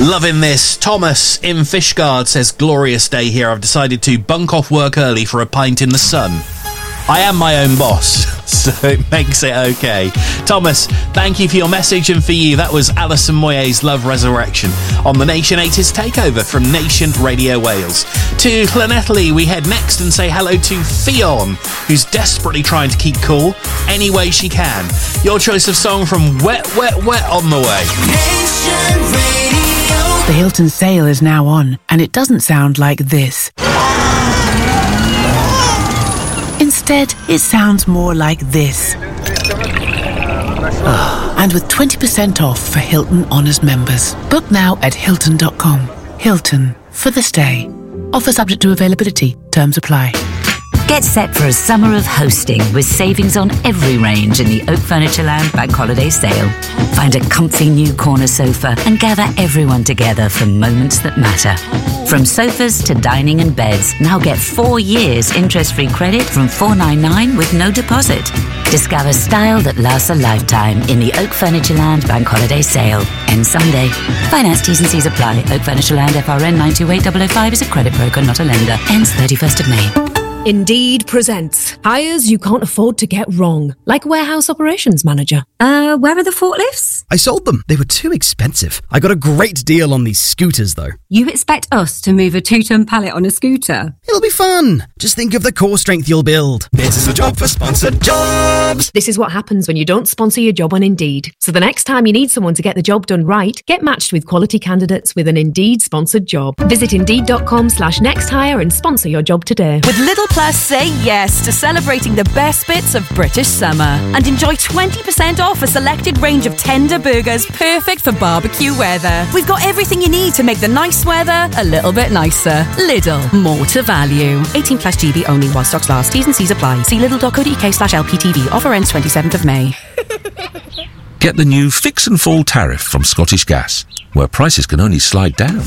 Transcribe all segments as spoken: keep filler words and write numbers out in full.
Loving this. Thomas in Fishguard says, glorious day here. I've decided to bunk off work early for a pint in the sun. I am my own boss, so it makes it okay. Thomas, thank you for your message, and for you, that was Alison Moyet's Love Resurrection on the Nation eighties Takeover from Nation Radio Wales. To Llanelli, we head next and say hello to Fionn, who's desperately trying to keep cool any way she can. Your choice of song from Wet, Wet, Wet on the way. Nation Radio. The Hilton sale is now on, and it doesn't sound like this. Instead, it sounds more like this. Oh, and with twenty percent off for Hilton Honors members. Book now at Hilton dot com. Hilton, for the stay. Offer subject to availability. Terms apply. Get set for a summer of hosting with savings on every range in the Oak Furnitureland Bank Holiday Sale. Find a comfy new corner sofa and gather everyone together for moments that matter. From sofas to dining and beds, now get four years interest-free credit from four ninety-nine with no deposit. Discover style that lasts a lifetime in the Oak Furnitureland Bank Holiday Sale. End Sunday. Finance T's and C's apply. Oak Furnitureland F R N nine two eight zero zero five is a credit broker, not a lender. Ends thirty-first of May. Indeed presents hires you can't afford to get wrong, like warehouse operations manager. Uh, where are the forklifts? I sold them. They were too expensive. I got a great deal on these scooters, though. You expect us to move a two-ton pallet on a scooter? It'll be fun. Just think of the core strength you'll build. This is a job for sponsored jobs. This is what happens when you don't sponsor your job on Indeed. So the next time you need someone to get the job done right, get matched with quality candidates with an Indeed sponsored job. Visit Indeed.com slash next hire and sponsor your job today. With Little Plus, say yes to celebrating the best bits of British summer and enjoy twenty percent off a selected range of tender burgers perfect for barbecue weather. We've got everything you need to make the nice weather a little bit nicer. Lidl, more to value. eighteen plus G B only while stocks last. T's and C's apply. See lidl.co.uk slash LPTV. Offer ends twenty-seventh of May. Get the new Fix and Fall tariff from Scottish Gas, where prices can only slide down.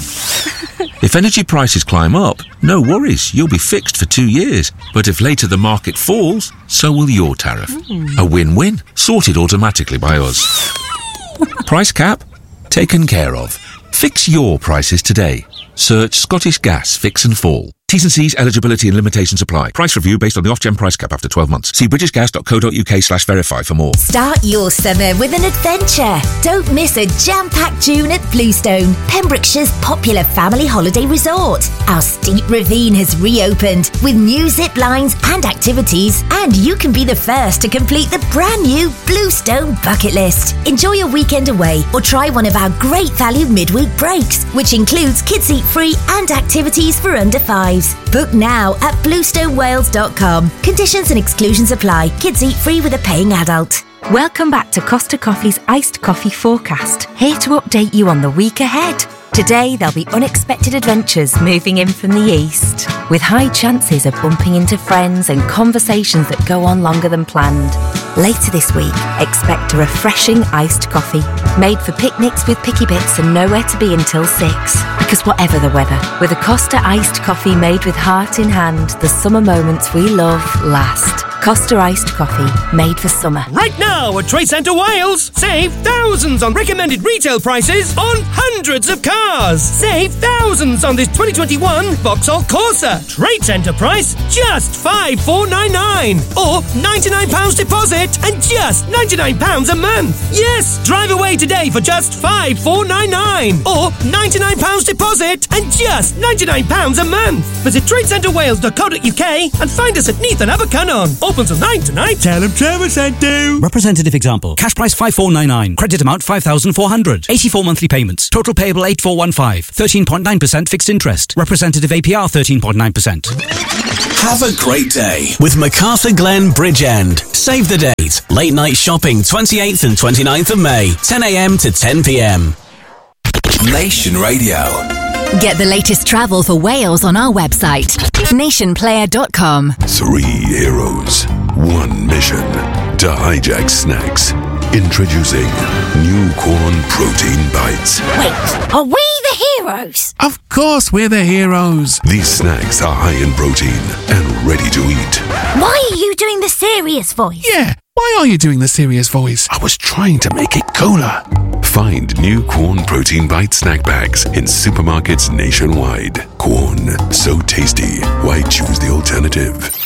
If energy prices climb up, no worries, you'll be fixed for two years. But if later the market falls, so will your tariff. Mm. A win-win, sorted automatically by us. Price cap? Taken care of. Fix your prices today. Search Scottish Gas Fix and Fall. T's and C's, eligibility and limitations apply. Price review based on the off-gen price cap after twelve months. See britishgas.co.uk slash verify for more. Start your summer with an adventure. Don't miss a jam-packed June at Bluestone, Pembrokeshire's popular family holiday resort. Our steep ravine has reopened with new zip lines and activities, and you can be the first to complete the brand new Bluestone bucket list. Enjoy a weekend away or try one of our great value midweek breaks, which includes kids eat free and activities for under fives. Book now at bluestone wales dot com. Conditions and exclusions apply. Kids eat free with a paying adult. Welcome back to Costa Coffee's Iced Coffee Forecast, here to update you on the week ahead. Today, there'll be unexpected adventures moving in from the east, with high chances of bumping into friends and conversations that go on longer than planned. Later this week, expect a refreshing iced coffee, made for picnics with picky bits and nowhere to be until six. Because whatever the weather, with a Costa iced coffee made with heart in hand, the summer moments we love last. Costa iced coffee, made for summer. Right now at Trade Centre Wales, save thousands on recommended retail prices on hundreds of cars. Save thousands on this twenty twenty-one Vauxhall Corsa. Trade Centre price, just five thousand four hundred ninety-nine pounds. Or ninety-nine pounds deposit and just ninety-nine pounds a month. Yes, drive away today for just five thousand four hundred ninety-nine pounds. Or ninety-nine pounds deposit and just ninety-nine pounds a month. Visit trade centre wales dot co dot uk and find us at Neath and Abercunnon. Open till nine tonight. Tell them Trevor sent you. Representative example. Cash price five thousand four hundred ninety-nine. Credit amount five thousand four hundred. eighty-four monthly payments. Total payable eight thousand four hundred fifteen. thirteen point nine percent fixed interest. Representative A P R thirteen point nine percent. Have a great day with MacArthur Glen Bridgend. Save the date. Late night shopping twenty-eighth and twenty-ninth of May. ten a.m. to ten p.m. Nation Radio. Get the latest travel for Wales on our website, nation player dot com. Three heroes, one mission: to hijack snacks. Introducing new corn protein bites. Wait, are we the heroes? Of course we're the heroes. These snacks are high in protein and ready to eat. Why are you you doing the serious voice? Yeah, why are you doing the serious voice? I was trying to make it cooler. Find new Quorn Protein Bite snack bags in supermarkets nationwide. Quorn, so tasty. Why choose the alternative?